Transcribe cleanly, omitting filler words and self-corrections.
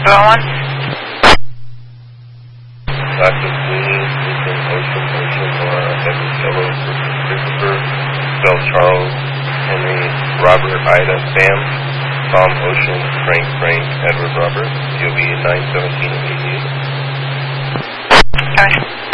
Going. Dr. Sweeney, Ethan, Ocean, Laura, Edward, Yellow, Christopher, Bell, Charles, Henry, Robert, Ida, Sam, Tom, Ocean, Frank, Edward, Robert, DOB 917 88. Okay.